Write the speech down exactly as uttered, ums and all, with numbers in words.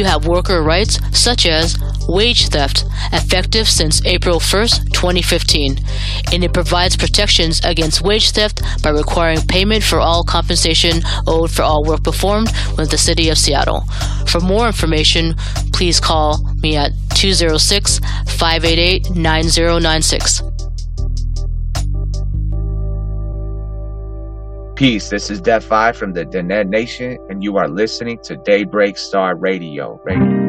you have worker rights such as wage theft, effective since April first, twenty fifteen, and it provides protections against wage theft by requiring payment for all compensation owed for all work performed with the City of Seattle. For more information, please call me at two oh six, five eight eight, nine oh nine six. Peace, this is Def five from the Diné Nation, and you are listening to Daybreak Star Radio. Radio.